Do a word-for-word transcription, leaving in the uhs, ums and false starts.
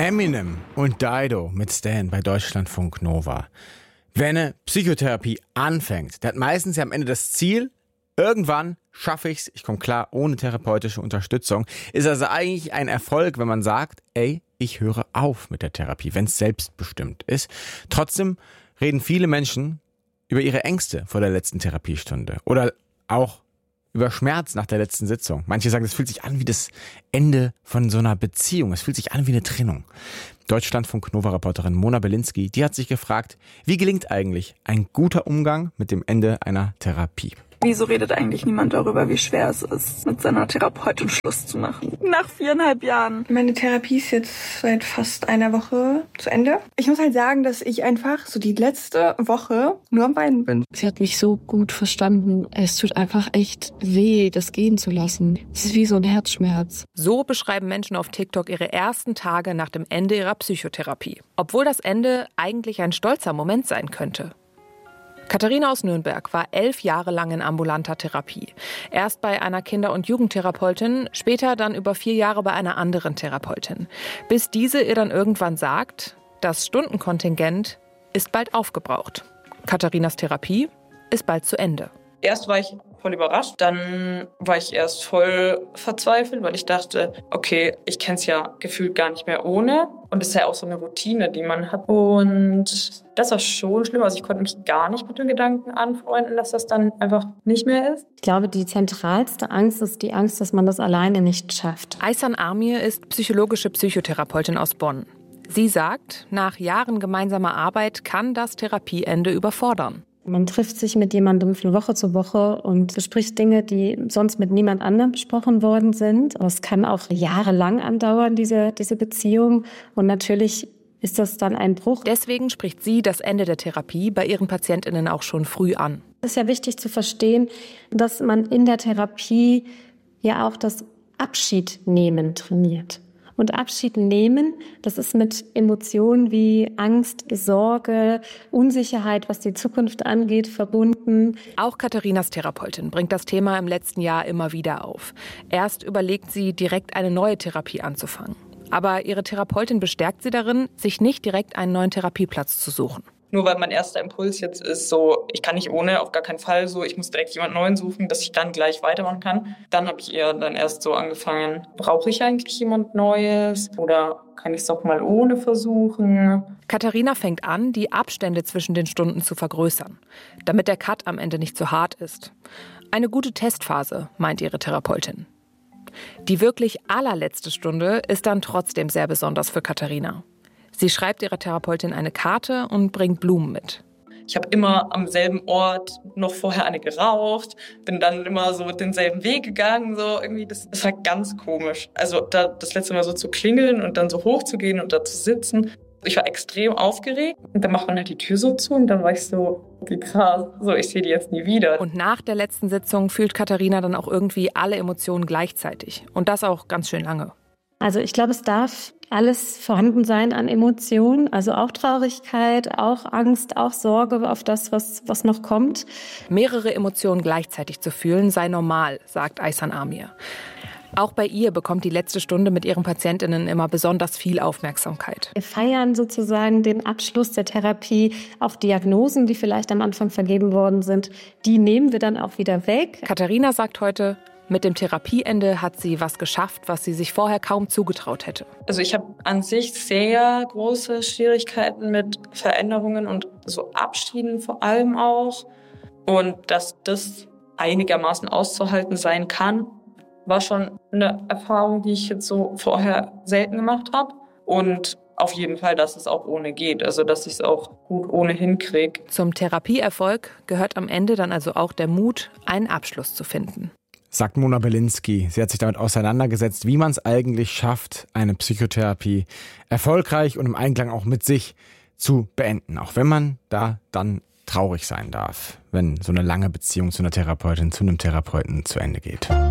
Eminem und Dido mit Stan bei Deutschlandfunk Nova. Wer eine Psychotherapie anfängt, der hat meistens ja am Ende das Ziel, irgendwann schaffe ich's, ich komme klar ohne therapeutische Unterstützung. Ist also eigentlich ein Erfolg, wenn man sagt, ey, ich höre auf mit der Therapie, wenn es selbstbestimmt ist. Trotzdem reden viele Menschen über ihre Ängste vor der letzten Therapiestunde oder auch über Schmerz nach der letzten Sitzung. Manche sagen, es fühlt sich an wie das Ende von so einer Beziehung. Es fühlt sich an wie eine Trennung. Deutschlandfunk-Nova-Reporterin Mona Belinsky, die hat sich gefragt, wie gelingt eigentlich ein guter Umgang mit dem Ende einer Therapie? Wieso redet eigentlich niemand darüber, wie schwer es ist, mit seiner Therapeutin Schluss zu machen? Nach viereinhalb Jahren. Meine Therapie ist jetzt seit fast einer Woche zu Ende. Ich muss halt sagen, dass ich einfach so die letzte Woche nur am Weinen bin. Sie hat mich so gut verstanden. Es tut einfach echt weh, das gehen zu lassen. Es ist wie so ein Herzschmerz. So beschreiben Menschen auf TikTok ihre ersten Tage nach dem Ende ihrer Psychotherapie. Obwohl das Ende eigentlich ein stolzer Moment sein könnte. Katharina aus Nürnberg war elf Jahre lang in ambulanter Therapie. Erst bei einer Kinder- und Jugendtherapeutin, später dann über vier Jahre bei einer anderen Therapeutin. Bis diese ihr dann irgendwann sagt, das Stundenkontingent ist bald aufgebraucht. Katharinas Therapie ist bald zu Ende. Erst war ich voll überrascht, dann war ich erst voll verzweifelt, weil ich dachte, okay, ich kenne es ja gefühlt gar nicht mehr ohne. Und es ist ja auch so eine Routine, die man hat. Und das war schon schlimm. Also ich konnte mich gar nicht mit dem Gedanken anfreunden, dass das dann einfach nicht mehr ist. Ich glaube, die zentralste Angst ist die Angst, dass man das alleine nicht schafft. Aysan Amir ist psychologische Psychotherapeutin aus Bonn. Sie sagt, nach Jahren gemeinsamer Arbeit kann das Therapieende überfordern. Man trifft sich mit jemandem von Woche zu Woche und bespricht Dinge, die sonst mit niemand anderem besprochen worden sind. Aber es kann auch jahrelang andauern, diese, diese Beziehung. Und natürlich ist das dann ein Bruch. Deswegen spricht sie das Ende der Therapie bei ihren PatientInnen auch schon früh an. Es ist ja wichtig zu verstehen, dass man in der Therapie ja auch das Abschiednehmen trainiert. Und Abschied nehmen, das ist mit Emotionen wie Angst, Sorge, Unsicherheit, was die Zukunft angeht, verbunden. Auch Katharinas Therapeutin bringt das Thema im letzten Jahr immer wieder auf. Erst überlegt sie, direkt eine neue Therapie anzufangen. Aber ihre Therapeutin bestärkt sie darin, sich nicht direkt einen neuen Therapieplatz zu suchen. Nur weil mein erster Impuls jetzt ist, so, ich kann nicht ohne, auf gar keinen Fall, so, ich muss direkt jemanden Neuen suchen, dass ich dann gleich weitermachen kann. Dann habe ich eher dann erst so angefangen, brauche ich eigentlich jemand Neues oder kann ich es auch mal ohne versuchen? Katharina fängt an, die Abstände zwischen den Stunden zu vergrößern, damit der Cut am Ende nicht zu hart ist. Eine gute Testphase, meint ihre Therapeutin. Die wirklich allerletzte Stunde ist dann trotzdem sehr besonders für Katharina. Sie schreibt ihrer Therapeutin eine Karte und bringt Blumen mit. Ich habe immer am selben Ort noch vorher eine geraucht, bin dann immer so denselben Weg gegangen. So irgendwie, das, das war ganz komisch. Also da das letzte Mal so zu klingeln und dann so hochzugehen und da zu sitzen. Ich war extrem aufgeregt und dann macht man halt die Tür so zu und dann war ich so, wie krass, so ich sehe die jetzt nie wieder. Und nach der letzten Sitzung fühlt Katharina dann auch irgendwie alle Emotionen gleichzeitig und das auch ganz schön lange. Also ich glaube, es darf alles vorhanden sein an Emotionen, also auch Traurigkeit, auch Angst, auch Sorge auf das, was, was noch kommt. Mehrere Emotionen gleichzeitig zu fühlen sei normal, sagt Aysan Amir. Auch bei ihr bekommt die letzte Stunde mit ihren PatientInnen immer besonders viel Aufmerksamkeit. Wir feiern sozusagen den Abschluss der Therapie. Auch Diagnosen, die vielleicht am Anfang vergeben worden sind, die nehmen wir dann auch wieder weg. Katharina sagt heute, mit dem Therapieende hat sie was geschafft, was sie sich vorher kaum zugetraut hätte. Also ich habe an sich sehr große Schwierigkeiten mit Veränderungen und so Abschieden vor allem auch. Und dass das einigermaßen auszuhalten sein kann, war schon eine Erfahrung, die ich jetzt so vorher selten gemacht habe. Und auf jeden Fall, dass es auch ohne geht, also dass ich es auch gut ohne hinkriege. Zum Therapieerfolg gehört am Ende dann also auch der Mut, einen Abschluss zu finden. Sagt Mona Belinsky. Sie hat sich damit auseinandergesetzt, wie man es eigentlich schafft, eine Psychotherapie erfolgreich und im Einklang auch mit sich zu beenden. Auch wenn man da dann traurig sein darf, wenn so eine lange Beziehung zu einer Therapeutin, zu einem Therapeuten zu Ende geht.